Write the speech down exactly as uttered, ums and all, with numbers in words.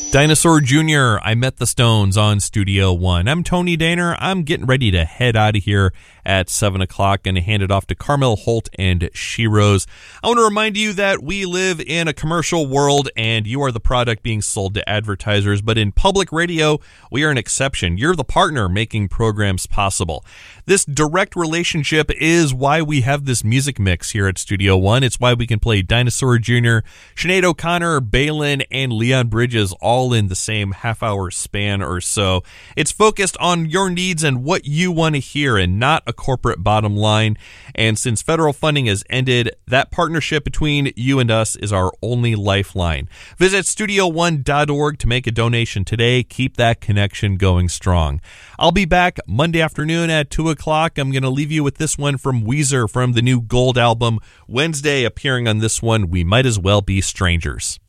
Dinosaur Junior, I Met the Stones on Studio One. I'm Tony Daner. I'm getting ready to head out of here at seven o'clock and hand it off to Carmel Holt and She-Rose. I want to remind you that we live in a commercial world and you are the product being sold to advertisers, but in public radio, we are an exception. You're the partner making programs possible. This direct relationship is why we have this music mix here at Studio One. It's why we can play Dinosaur Junior, Sinead O'Connor, Balin, and Leon Bridges all in the same half-hour span or so. It's focused on your needs and what you want to hear and not a corporate bottom line. And since federal funding has ended, that partnership between you and us is our only lifeline. Visit studio one dot org to make a donation today. Keep that connection going strong. I'll be back Monday afternoon at two o'clock. I'm going to leave you with this one from Weezer from the new Gold album. Wednesday, appearing on this one, We Might As Well Be Strangers.